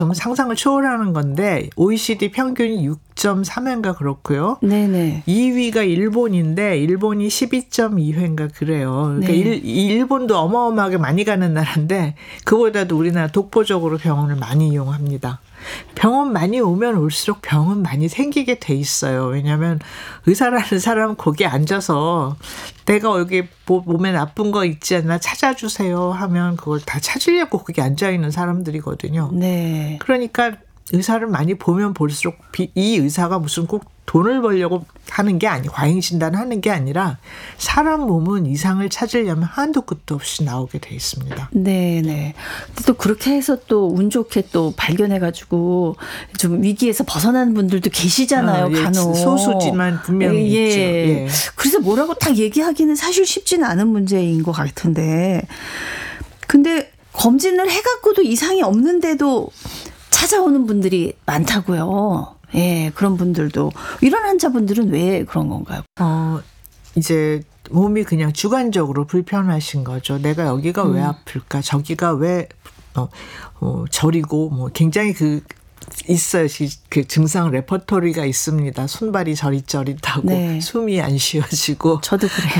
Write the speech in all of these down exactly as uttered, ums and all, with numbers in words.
너무 상상을 초월하는 건데 오이시디 평균이 육 점 삼 회인가 그렇고요. 네네. 이 위가 일본인데 일본이 십이 점 이 회인가 그래요. 그러니까 네. 일, 일본도 어마어마하게 많이 가는 나라인데 그보다도 우리나라 독보적으로 병원을 많이 이용합니다. 병원 많이 오면 올수록 병원 많이 생기게 돼 있어요. 왜냐하면 의사라는 사람은 거기 앉아서 내가 여기 몸에 나쁜 거 있지 않나 찾아주세요 하면 그걸 다 찾으려고 거기 앉아있는 사람들이거든요. 네. 그러니까 의사를 많이 보면 볼수록 이 의사가 무슨 꼭 돈을 벌려고 하는 게 아니, 과잉 진단하는 게 아니라 사람 몸은 이상을 찾으려면 한도 끝도 없이 나오게 돼 있습니다. 네네. 또 그렇게 해서 또 운 좋게 또 발견해가지고 좀 위기에서 벗어나는 분들도 계시잖아요. 어, 예, 간혹. 소수지만 분명히 예. 있죠. 예. 그래서 뭐라고 딱 얘기하기는 사실 쉽지는 않은 문제인 것 같은데. 근데 검진을 해갖고도 이상이 없는데도 찾아오는 분들이 많다고요. 예, 그런 분들도. 이런 환자분들은 왜 그런 건가요? 어, 이제 몸이 그냥 주관적으로 불편하신 거죠. 내가 여기가 음. 왜 아플까? 저기가 왜 어, 어, 저리고 뭐 굉장히 그 있어요. 그 증상 레퍼토리가 있습니다. 손발이 저릿저릿하고 네. 숨이 안 쉬어지고. 저도 그래요.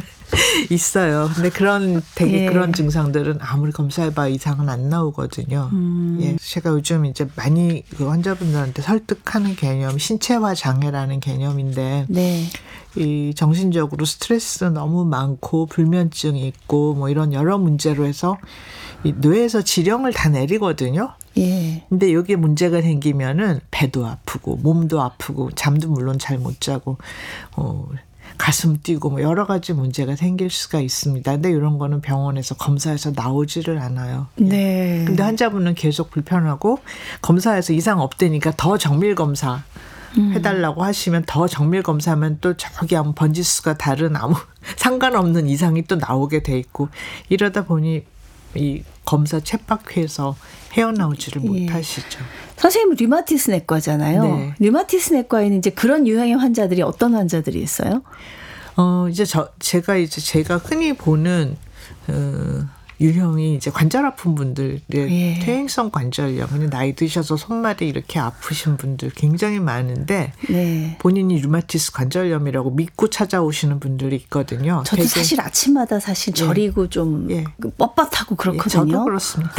있어요. 근데 그런 되게 예. 그런 증상들은 아무리 검사해봐 이상은 안 나오거든요. 음. 예, 제가 요즘 이제 많이 그 환자분들한테 설득하는 개념, 신체화 장애라는 개념인데, 네. 이 정신적으로 스트레스 너무 많고 불면증이 있고 뭐 이런 여러 문제로 해서 이 뇌에서 지령을 다 내리거든요. 예. 근데 여기에 문제가 생기면은 배도 아프고 몸도 아프고 잠도 물론 잘 못 자고 어. 가슴 뛰고 뭐 여러 가지 문제가 생길 수가 있습니다. 근데 이런 거는 병원에서 검사해서 나오지를 않아요. 네. 근데 환자분은 계속 불편하고 검사해서 이상 없다니까 더 정밀 검사 음. 해달라고 하시면 더 정밀 검사하면 또 저기 아무 번지수가 다른 아무 상관없는 이상이 또 나오게 돼 있고 이러다 보니 이 검사 쳇바퀴에서 헤어나오지를 예. 못하시죠. 선생님은 류마티스 내과잖아요. 네. 류마티스 내과에는 이제 그런 유형의 환자들이 어떤 환자들이 있어요? 어 이제 저 제가 이제 제가 흔히 보는 어, 유형이 이제 관절 아픈 분들, 예. 퇴행성 관절염, 나이 드셔서 손발이 이렇게 아프신 분들 굉장히 많은데 네. 본인이 류마티스 관절염이라고 믿고 찾아오시는 분들이 있거든요. 저도 되게, 사실 아침마다 사실 저리고 예. 좀 예. 뻣뻣하고 그렇거든요. 예, 저도 그렇습니다.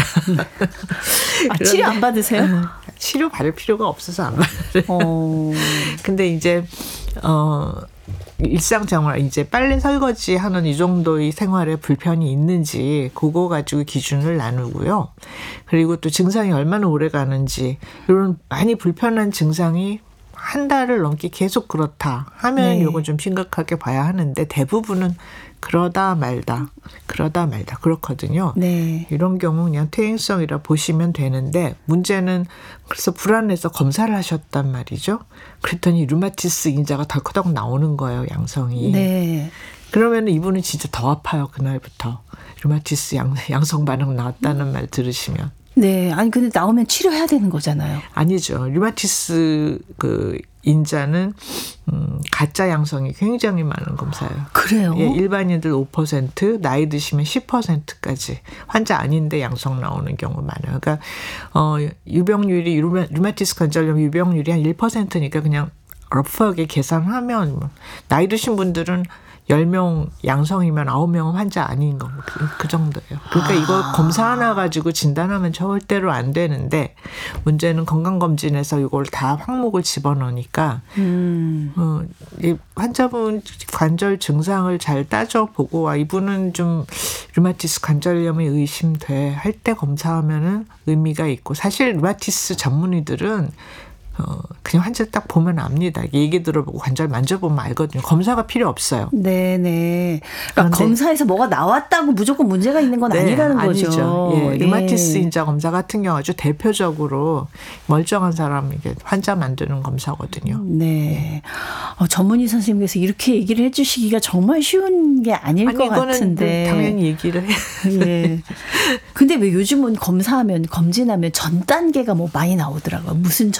아, 치료 안 받으세요? 치료 받을 필요가 없어서 안 받아요. 어. 근데 이제 어. 일상생활 이제 빨래 설거지 하는 이 정도의 생활에 불편이 있는지 그거 가지고 기준을 나누고요. 그리고 또 증상이 얼마나 오래 가는지 이런 많이 불편한 증상이 한 달을 넘게 계속 그렇다 하면 네. 이건 좀 심각하게 봐야 하는데 대부분은 그러다 말다 그러다 말다 그렇거든요. 네. 이런 경우 그냥 퇴행성이라 보시면 되는데 문제는 그래서 불안해서 검사를 하셨단 말이죠. 그랬더니 류마티스 인자가 덜커덕 나오는 거예요. 양성이. 네. 그러면 이분은 진짜 더 아파요. 그날부터. 류마티스 양, 양성 반응 나왔다는 말 들으시면. 네. 아니 근데 나오면 치료해야 되는 거잖아요. 아니죠. 류마티스 그 인자는 음, 가짜 양성이 굉장히 많은 검사예요. 그래요? 예, 일반인들 오 퍼센트, 나이 드시면 십 퍼센트까지 환자 아닌데 양성 나오는 경우 많아요. 그러니까 어, 유병률이 류마, 류마티스 관절염 유병률이 한 일 퍼센트니까 그냥 러프하게 계산하면 나이 드신 분들은 열 명 양성이면 아홉 명은 환자 아닌 거, 그, 그 정도예요. 그러니까 아. 이거 검사 하나 가지고 진단하면 절대로 안 되는데 문제는 건강검진에서 이걸 다 항목을 집어넣으니까 음. 어, 이 환자분 관절 증상을 잘 따져보고 와 이분은 좀 류마티스 관절염이 의심돼 할 때 검사하면은 의미가 있고 사실 류마티스 전문의들은 어, 그냥 환자 딱 보면 압니다. 얘기 들어보고 관절 만져보면 알거든요. 검사가 필요 없어요. 네네. 그러니까 검사에서 뭐가 나왔다고 무조건 문제가 있는 건 네, 아니라는 아니죠. 거죠. 예, 류마티스 인자 검사 같은 경우 아주 대표적으로 멀쩡한 사람 이게 환자 만드는 검사거든요. 네. 어, 전문의 선생님께서 이렇게 얘기를 해주시기가 정말 쉬운 게 아닐 아니, 것 같은데. 당연히 얘기를 해. 예. 근데 왜 요즘은 검사하면 검진하면 전 단계가 뭐 많이 나오더라고요. 무슨 전 단계.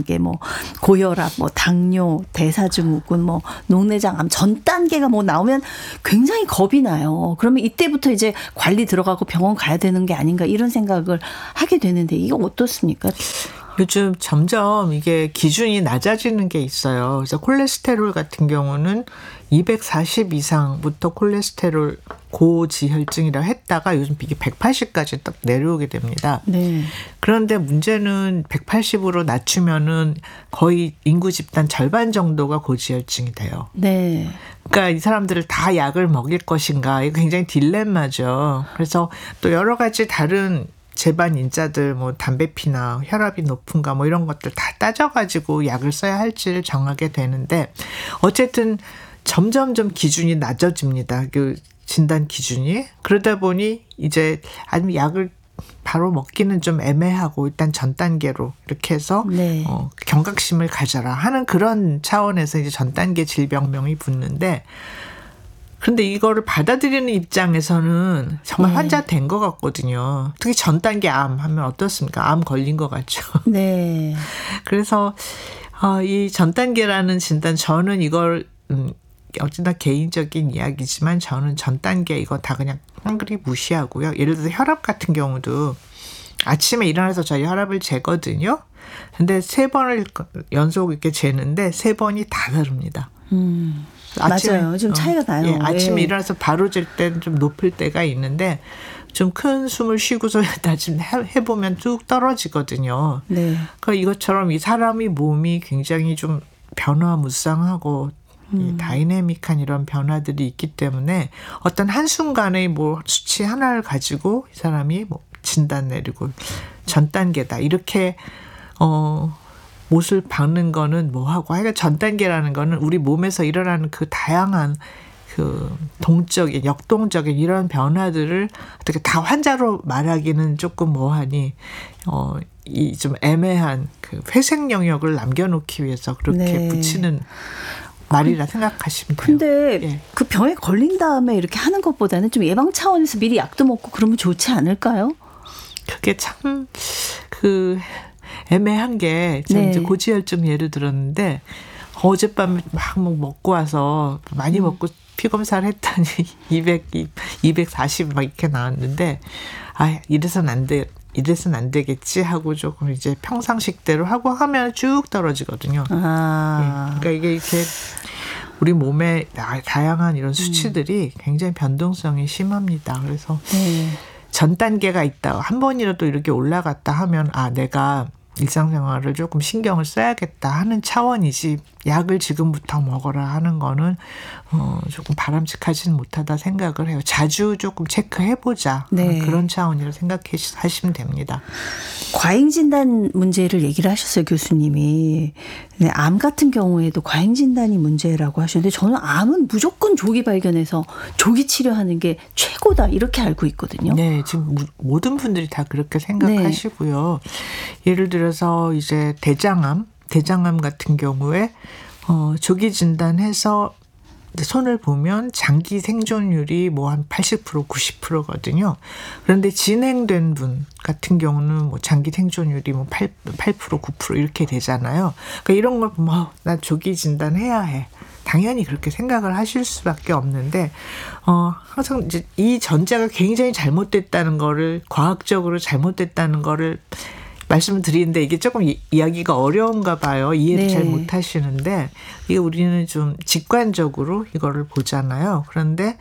단계, 뭐 고혈압, 뭐 당뇨, 대사증후군, 뭐 녹내장암 전 단계가 뭐 나오면 굉장히 겁이 나요. 그러면 이때부터 이제 관리 들어가고 병원 가야 되는 게 아닌가 이런 생각을 하게 되는데 이게 어떻습니까? 요즘 점점 이게 기준이 낮아지는 게 있어요. 그래서 콜레스테롤 같은 경우는 이백사십 이상부터 콜레스테롤 고지혈증이라고 했다가 요즘 이게 백팔십까지 딱 내려오게 됩니다. 네. 그런데 문제는 백팔십으로 낮추면은 거의 인구 집단 절반 정도가 고지혈증이 돼요. 네. 그러니까 이 사람들을 다 약을 먹일 것인가 이거 굉장히 딜레마죠. 그래서 또 여러 가지 다른 재반 인자들 뭐 담배 피나 혈압이 높은가 뭐 이런 것들 다 따져가지고 약을 써야 할지를 정하게 되는데 어쨌든 점점점 기준이 낮아집니다. 그 진단 기준이. 그러다 보니 이제 아니면 약을 바로 먹기는 좀 애매하고 일단 전 단계로 이렇게 해서 네. 어, 경각심을 가져라 하는 그런 차원에서 이제 전 단계 질병명이 붙는데 근데 이거를 받아들이는 입장에서는 정말 네. 환자 된 것 같거든요. 특히 전 단계 암 하면 어떻습니까? 암 걸린 것 같죠. 네. 그래서 어, 이 전 단계라는 진단 저는 이걸 음, 어쨌든 개인적인 이야기지만 저는 전 단계 이거 다 그냥 헝그리 무시하고요. 예를 들어서 혈압 같은 경우도 아침에 일어나서 저희 혈압을 재거든요. 근데 세 번을 연속 이렇게 재는데 세 번이 다 다릅니다. 음. 아침에, 맞아요. 좀 차이가 나요. 예, 아침에 예. 일어나서 바로 잴 때는 좀 높을 때가 있는데 좀 큰 숨을 쉬고서 다시 해보면 쭉 떨어지거든요. 네. 그러니까 이것처럼 이 사람이 몸이 굉장히 좀 변화무쌍하고 음. 이 다이내믹한 이런 변화들이 있기 때문에 어떤 한순간에 뭐 수치 하나를 가지고 이 사람이 뭐 진단 내리고 전 단계다 이렇게 어 못을 박는 거는 뭐하고 하여간 전 단계라는 거는 우리 몸에서 일어나는 그 다양한 그 동적인 역동적인 이런 변화들을 어떻게 다 환자로 말하기는 조금 뭐하니 어 이 좀 애매한 그 회색 영역을 남겨놓기 위해서 그렇게 네. 붙이는 말이라 생각하시면 돼요. 근데 예. 그 병에 걸린 다음에 이렇게 하는 것보다는 좀 예방 차원에서 미리 약도 먹고 그러면 좋지 않을까요? 그게 참 그 애매한 게 제가 네. 이제 고지혈증 예를 들었는데 어젯밤에 막 먹고 와서 많이 음. 먹고 피 검사를 했더니 이백, 이백사십 막 이렇게 나왔는데 아 이래서는 안 돼. 이래서는 안 되겠지 하고 조금 이제 평상식대로 하고 하면 쭉 떨어지거든요. 아. 예. 그러니까 이게 이렇게 우리 몸에 다양한 이런 수치들이 굉장히 변동성이 심합니다. 그래서 네. 전 단계가 있다. 한 번이라도 이렇게 올라갔다 하면 아 내가 일상생활을 조금 신경을 써야겠다 하는 차원이지 약을 지금부터 먹어라 하는 거는 어, 조금 바람직하지는 못하다 생각을 해요. 자주 조금 체크해보자. 네. 그런 차원이라 생각하시면 됩니다. 과잉 진단 문제를 얘기를 하셨어요, 교수님이. 네, 암 같은 경우에도 과잉 진단이 문제라고 하셨는데 저는 암은 무조건 조기 발견해서 조기 치료하는 게 최고다 이렇게 알고 있거든요. 네, 지금 모든 분들이 다 그렇게 생각하시고요. 네. 예를 들어서 이제 대장암, 대장암 같은 경우에 어, 조기 진단해서 손을 보면 장기 생존율이 뭐 한 팔십 퍼센트, 구십 퍼센트거든요. 그런데 진행된 분 같은 경우는 뭐 장기 생존율이 뭐 팔, 팔 퍼센트, 구 퍼센트 이렇게 되잖아요. 그러니까 이런 걸 보면 어, 나 조기 진단해야 해. 당연히 그렇게 생각을 하실 수밖에 없는데 어, 항상 이제 이 전제가 굉장히 잘못됐다는 거를 과학적으로 잘못됐다는 거를 말씀을 드리는데 이게 조금 이, 이야기가 어려운가 봐요. 이해를 네. 잘 못하시는데 이게 우리는 좀 직관적으로 이거를 보잖아요. 그런데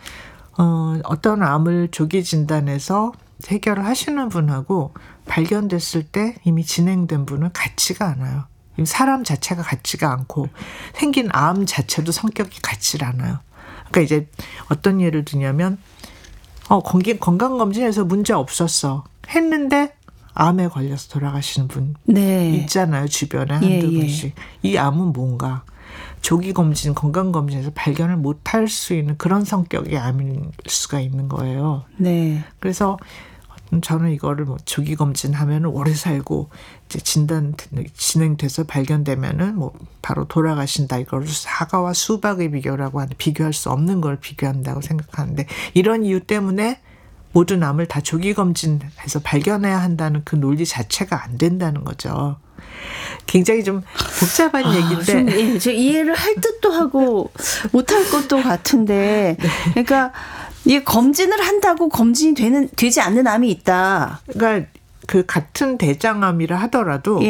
어, 어떤 암을 조기 진단해서 해결을 하시는 분하고 발견됐을 때 이미 진행된 분은 같지가 않아요. 사람 자체가 같지가 않고 생긴 암 자체도 성격이 같지 않아요. 그러니까 이제 어떤 예를 들냐면 어, 건강검진에서 문제 없었어. 했는데 암에 걸려서 돌아가시는 분 네. 있잖아요. 주변에 한두 예, 분씩. 예. 이 암은 뭔가 조기검진, 건강검진에서 발견을 못할 수 있는 그런 성격의 암일 수가 있는 거예요. 네. 그래서 저는 이거를 뭐 조기검진 하면 오래 살고 이제 진단 진행돼서 발견되면은 뭐 바로 돌아가신다. 이걸 사과와 수박의 비교라고 하는 비교할 수 없는 걸 비교한다고 생각하는데 이런 이유 때문에 모든 암을 다 조기검진해서 발견해야 한다는 그 논리 자체가 안 된다는 거죠. 굉장히 좀 복잡한 아, 얘기인데. 좀, 예, 저 이해를 할 듯도 하고 못할 것도 같은데. 그러니까 이게 검진을 한다고 검진이 되는 되지 않는 암이 있다. 그러니까 그 같은 대장암이라 하더라도 예.